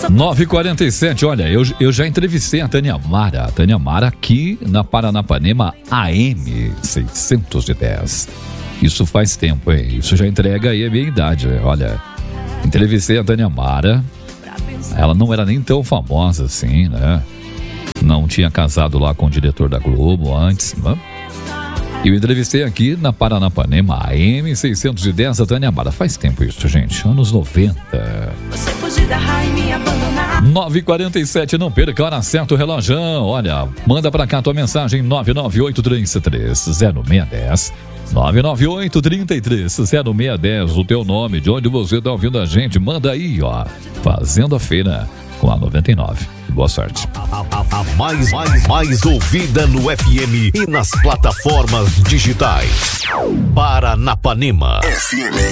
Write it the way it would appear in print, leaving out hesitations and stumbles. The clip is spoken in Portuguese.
9h47, olha, eu já entrevistei a Tânia Mara aqui na Paranapanema AM 610. Isso faz tempo, hein? Isso já entrega aí a minha idade, olha. Entrevistei a Tânia Mara, ela não era nem tão famosa assim, né? Não tinha casado lá com o diretor da Globo antes, né? Eu entrevistei aqui na Paranapanema AM 610 a Tânia Mara. Faz tempo isso, gente, anos 90. 9h47, não perca, hora certa o relógio. Olha, manda pra cá tua mensagem 998-33-0610. 998-33-0610. O teu nome, de onde você tá ouvindo a gente, manda aí, ó. Fazendo a Feira com a 99. Boa sorte. A mais ouvida no FM e nas plataformas digitais. Paranapanema FM.